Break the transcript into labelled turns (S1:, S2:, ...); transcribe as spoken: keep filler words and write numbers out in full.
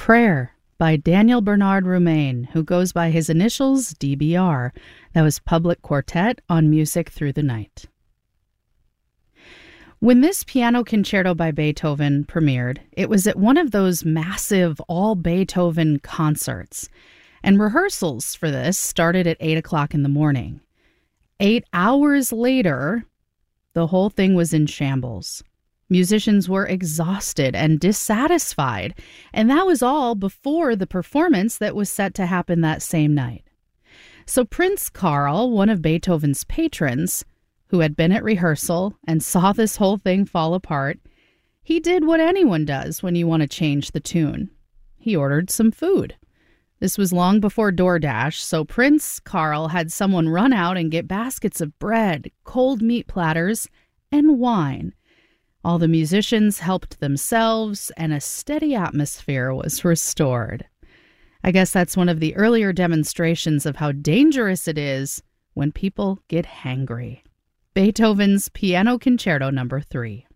S1: Prayer by Daniel Bernard Roumain, who goes by his initials D B R. That was Public Quartet on Music Through the Night. When this piano concerto by Beethoven premiered, it was at one of those massive all-Beethoven concerts, and rehearsals for this started at eight o'clock in the morning. Eight hours later, the whole thing was in shambles. Musicians were exhausted and dissatisfied, and that was all before the performance that was set to happen that same night. So Prince Carl, one of Beethoven's patrons, who had been at rehearsal and saw this whole thing fall apart, he did what anyone does when you want to change the tune. He ordered some food. This was long before DoorDash, so Prince Carl had someone run out and get baskets of bread, cold meat platters, and wine. All the musicians helped themselves, and a steady atmosphere was restored. I guess that's one of the earlier demonstrations of how dangerous it is when people get hangry. Beethoven's Piano Concerto Number three.